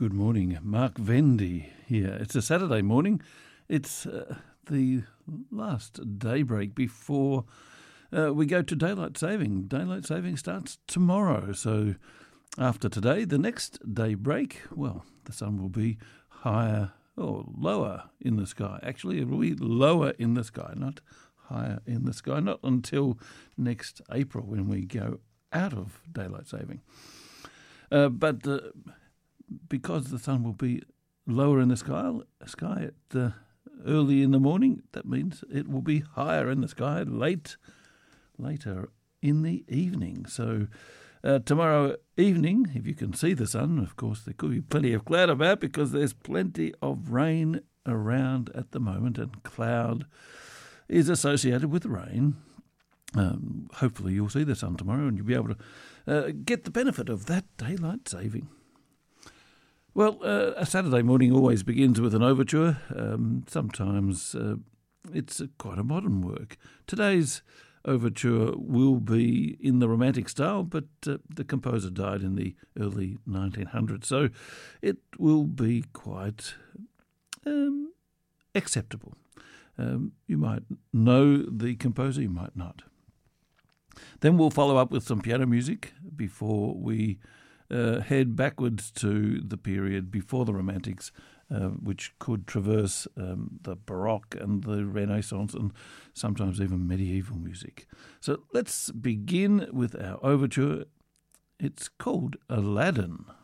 Good morning, Mark Vendy here. It's a Saturday morning. It's the last daybreak before we go to daylight saving. Daylight saving starts tomorrow, so after today, the next daybreak, well, the sun will be higher or lower in the sky. Actually, it will be lower in the sky, not higher in the sky, not until next April when we go out of daylight saving. But because the sun will be lower in the sky at early in the morning, that means it will be higher in the sky later in the evening. So tomorrow evening, if you can see the sun, of course there could be plenty of cloud about because there's plenty of rain around at the moment, and cloud is associated with rain. Hopefully you'll see the sun tomorrow and you'll be able to get the benefit of that daylight saving. Well, a Saturday morning always begins with an overture. Sometimes it's quite a modern work. Today's overture will be in the Romantic style, but the composer died in the early 1900s, so it will be quite acceptable. You might know the composer, you might not. Then we'll follow up with some piano music before we head backwards to the period before the Romantics, which could traverse the Baroque and the Renaissance and sometimes even medieval music. So let's begin with our overture. It's called Aladdin.